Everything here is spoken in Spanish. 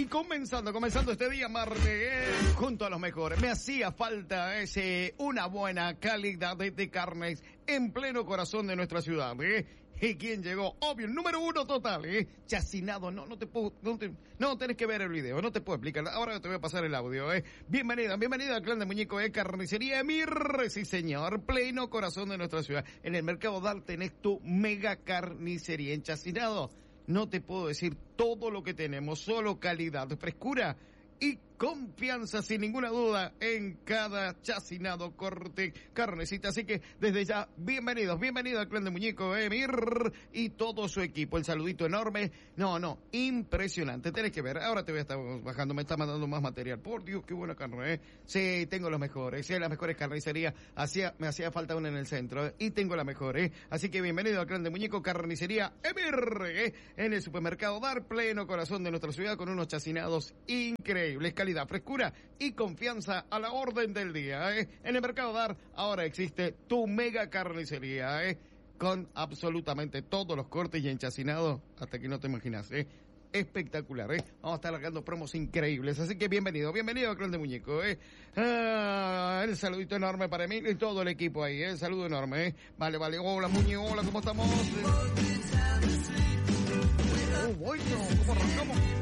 comenzando este día martes, junto a los mejores. Me hacía falta una buena calidad de carnes en pleno corazón de nuestra ciudad, ¿Y quién llegó? Obvio, el número uno total, Chacinado, no tenés que ver el video, no te puedo explicar. Ahora te voy a pasar el audio, Bienvenida al clan de muñeco de Carnicería Emir, sí señor, pleno corazón de nuestra ciudad. En el Mercado Dar tenés tu mega carnicería en Chacinado. No te puedo decir todo lo que tenemos, solo calidad, frescura y confianza sin ninguna duda en cada chacinado, corte, carnecita. Así que desde ya, bienvenido al clan de muñeco Emir y todo su equipo. El saludito enorme. No, impresionante. Tenés que ver. Ahora te voy a estar bajando, me está mandando más material. Por Dios, qué buena carne, Sí, tengo los mejores, las mejores carnicerías. Me hacía falta una en el centro, y tengo la mejor, Así que bienvenido al clan de muñeco Carnicería Emir, en el supermercado Dar, pleno corazón de nuestra ciudad, con unos chacinados increíbles. Calidad, frescura y confianza a la orden del día, En el Mercado Dar ahora existe tu mega carnicería, con absolutamente todos los cortes y enchacinado hasta que no te imaginas, espectacular, Vamos a estar largando promos increíbles, así que bienvenido al clan de muñeco, el saludito enorme para mí y todo el equipo ahí, el saludo enorme, Vale, hola muñeco, hola, ¿cómo estamos? Bueno, ¿cómo arrancamos?